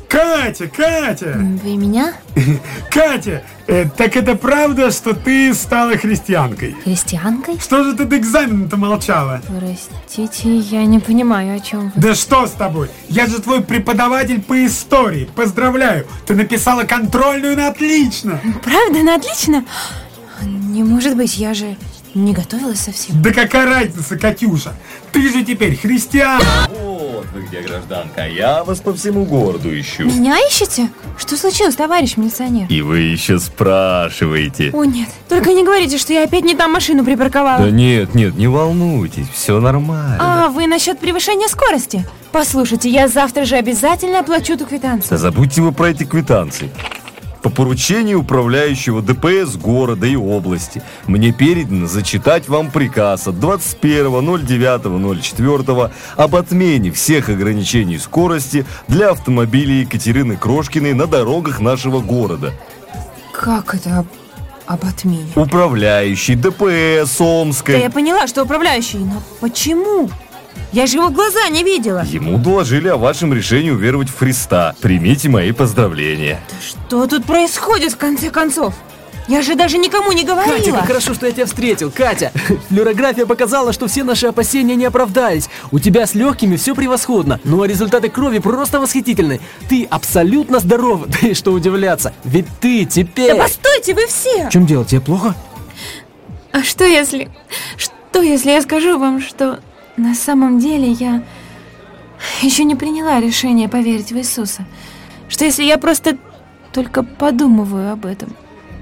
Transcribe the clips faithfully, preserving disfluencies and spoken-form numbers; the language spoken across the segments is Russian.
Катя, Катя! Вы меня? Катя, э, так это правда, что ты стала христианкой? Христианкой? Что же ты до экзамена-то молчала? Простите, я не понимаю, о чем вы. Да что с тобой? Я же твой преподаватель по истории. Поздравляю, ты написала контрольную на отлично. Правда, на отлично? Не может быть, я же не готовилась совсем. Да какая разница, Катюша? Ты же теперь христианка. Вот вы где, гражданка. Я вас по всему городу ищу. Меня ищете? Что случилось, товарищ милиционер? И вы еще спрашиваете. О нет, только не говорите, что я опять не там машину припарковала. Да нет, нет, не волнуйтесь, все нормально. А, вы насчет превышения скорости? Послушайте, я завтра же обязательно оплачу эту квитанцию. Да забудьте вы про эти квитанции. По поручению управляющего ДПС города и области мне передано зачитать вам приказ от двадцать первого ноль девятого ноль четвёртого об отмене всех ограничений скорости для автомобилей Екатерины Крошкиной на дорогах нашего города. Как это об, об отмене? Управляющий ДПС Да Омской. я поняла, что управляющий, но почему? Я же его в глаза не видела. Ему доложили о вашем решении уверовать в Христа. Примите мои поздравления. Да что тут происходит в конце концов? Я же даже никому не говорила. Катя, как хорошо, что я тебя встретил. Катя, флюорография показала, что все наши опасения не оправдались. У тебя с легкими все превосходно, ну а результаты крови просто восхитительны. Ты абсолютно здорова, да и что удивляться, ведь ты теперь... Да постойте, вы все! В чем дело, тебе плохо? А что если... Что если я скажу вам, что на самом деле я еще не приняла решение поверить в Иисуса? Что если я просто только подумываю об этом?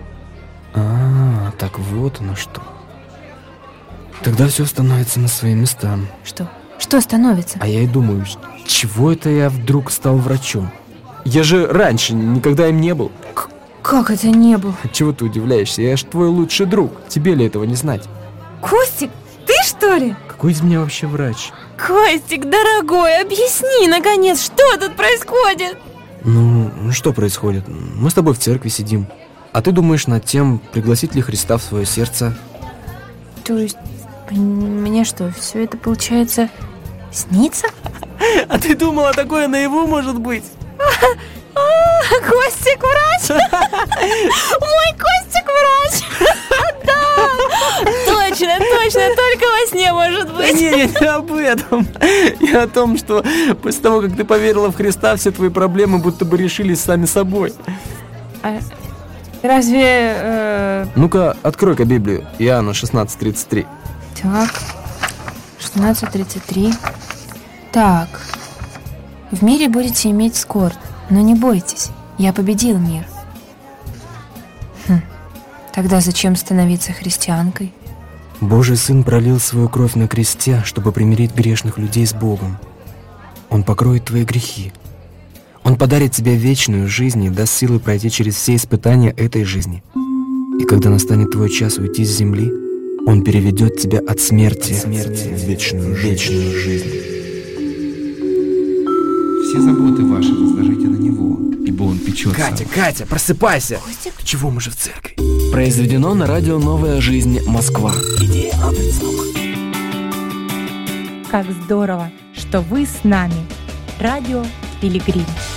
А, так вот оно что. Тогда все становится на свои места. Что? Что становится? А я и думаю, чего это я вдруг стал врачом? Я же раньше никогда им не был. К- как это не было? Чего ты удивляешься? Я ж твой лучший друг. Тебе ли этого не знать? Костик, ты что ли? Какой из меня вообще врач? Костик, дорогой, объясни, наконец, что тут происходит? Ну, ну что происходит? Мы с тобой в церкви сидим. А ты думаешь над тем, пригласить ли Христа в свое сердце? То есть, мне что, все это получается снится? А ты думала, такое наяву может быть? Костик врач? Мой Костик врач! Да! Точно, точно, только во сне может быть. Не, я не об этом. Я о том, что после того, как ты поверила в Христа, все твои проблемы будто бы решились сами собой. А разве... Э... Ну-ка, открой-ка Библию. Иоанна шестнадцать тридцать три. Так, шестнадцать тридцать три. Так, в мире будете иметь скорбь, но не бойтесь, я победил мир. Хм, тогда зачем становиться христианкой? Божий Сын пролил свою кровь на кресте, чтобы примирить грешных людей с Богом. Он покроет твои грехи. Он подарит тебе вечную жизнь и даст силы пройти через все испытания этой жизни. И когда настанет твой час уйти с земли, Он переведет тебя от смерти, от смерти в вечную, вечную жизнь. Все заботы ваши возложите на Него, ибо Он печется. Катя, Катя, просыпайся! Костик? Чего мы же в церкви? Произведено на радио «Новая жизнь. Москва». Идея, адрес, звук. Как здорово, что вы с нами. Радио Пилигрим.